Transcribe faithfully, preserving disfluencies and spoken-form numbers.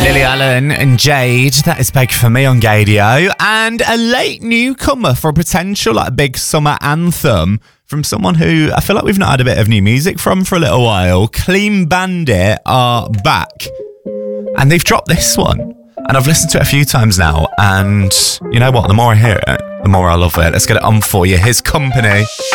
Lily Allen and Jade, that is Beg For Me on Gadio. And a late newcomer for a potential like big summer anthem from someone who I feel like we've not had a bit of new music from for a little while. Clean Bandit are back. And they've dropped this one. And I've listened to it a few times now. And you know what? The more I hear it, the more I love it. Let's get it on for you. Here's Company.